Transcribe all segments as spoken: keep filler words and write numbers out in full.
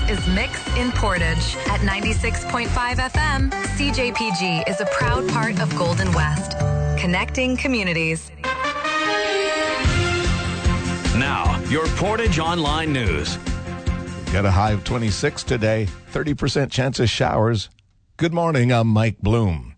is Mix in Portage. At ninety-six point five F M, C J P G is a proud part of Golden West, connecting communities. Now, your Portage Online News. Got a high of twenty-six today, thirty percent chance of showers. Good morning, I'm Mike Bloom.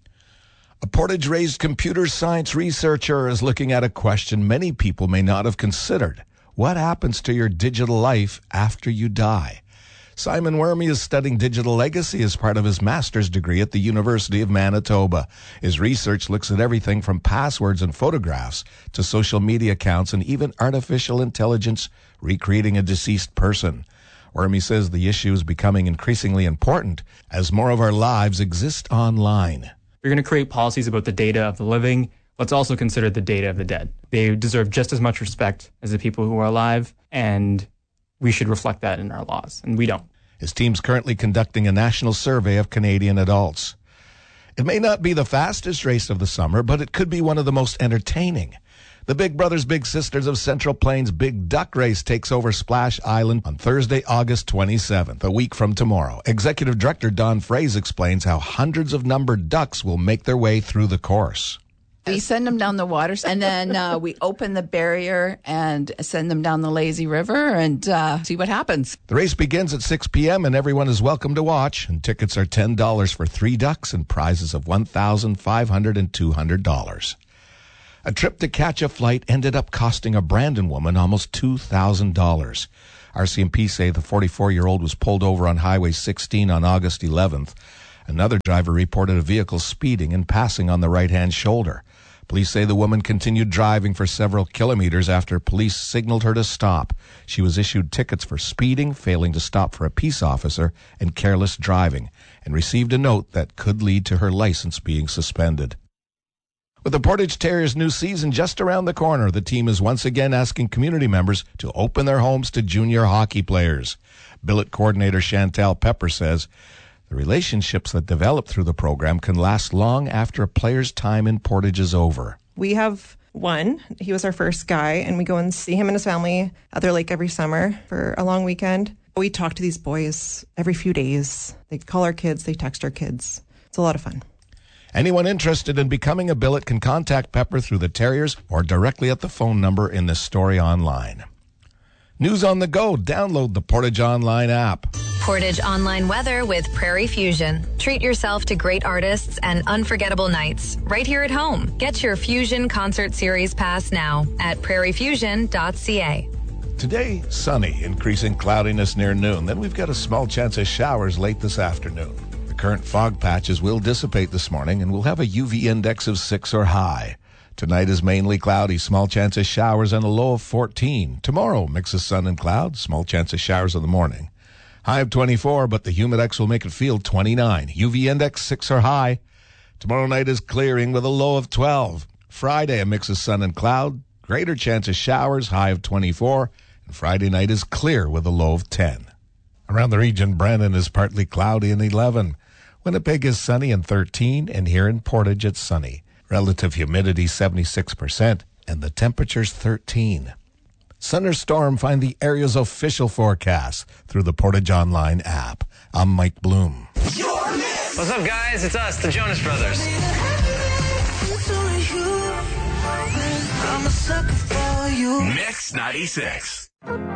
A Portage-raised computer science researcher is looking at a question many people may not have considered. What happens to your digital life after you die? Simon Wormy is studying digital legacy as part of his master's degree at the University of Manitoba. His research looks at everything from passwords and photographs to social media accounts and even artificial intelligence recreating a deceased person. Wormy says the issue is becoming increasingly important as more of our lives exist online. We're going to create policies about the data of the living. Let's also consider the data of the dead. They deserve just as much respect as the people who are alive, and we should reflect that in our laws, and we don't. His team's currently conducting a national survey of Canadian adults. It may not be the fastest race of the summer, but it could be one of the most entertaining. The Big Brothers Big Sisters of Central Plains Big Duck Race takes over Splash Island on Thursday, August twenty-seventh, a week from tomorrow. Executive Director Don Fraze explains how hundreds of numbered ducks will make their way through the course. We send them down the waters, and then uh, we open the barrier and send them down the lazy river and uh, see what happens. The race begins at six p.m. and everyone is welcome to watch. And tickets are ten dollars for three ducks and prizes of one thousand five hundred dollars and two hundred dollars. A trip to catch a flight ended up costing a Brandon woman almost two thousand dollars. R C M P say the forty-four-year-old was pulled over on Highway sixteen on August eleventh. Another driver reported a vehicle speeding and passing on the right-hand shoulder. Police say the woman continued driving for several kilometers after police signaled her to stop. She was issued tickets for speeding, failing to stop for a peace officer, and careless driving, and received a note that could lead to her license being suspended. With the Portage Terriers' new season just around the corner, the team is once again asking community members to open their homes to junior hockey players. Billet coordinator Chantal Pepper says the relationships that develop through the program can last long after a player's time in Portage is over. We have one. He was our first guy, and we go and see him and his family at their lake every summer for a long weekend. We talk to these boys every few days. They call our kids, they text our kids. It's a lot of fun. Anyone interested in becoming a billet can contact Pepper through the Terriers or directly at the phone number in this story online. News on the go. Download the Portage Online app. Portage Online weather with Prairie Fusion. Treat yourself to great artists and unforgettable nights right here at home. Get your Fusion Concert Series pass now at prairie fusion dot c a. Today, sunny, increasing cloudiness near noon. Then we've got a small chance of showers late this afternoon. The current fog patches will dissipate this morning, and we'll have a U V index of six or high. Tonight is mainly cloudy, small chance of showers, and a low of fourteen. Tomorrow, mix of sun and clouds, small chance of showers in the morning. High of twenty-four, but the humidex will make it feel twenty-nine. U V index six or high. Tomorrow night is clearing with a low of twelve. Friday, a mix of sun and cloud, greater chance of showers, high of twenty-four. And Friday night is clear with a low of ten. Around the region, Brandon is partly cloudy and eleven. Winnipeg is sunny and thirteen, and here in Portage it's sunny. Relative humidity seventy-six percent, and the temperature's thirteen. Sun or storm, find the area's official forecast through the Portage Online app. I'm Mike Bloom. What's up, guys? It's us, the Jonas Brothers. Mix ninety-six.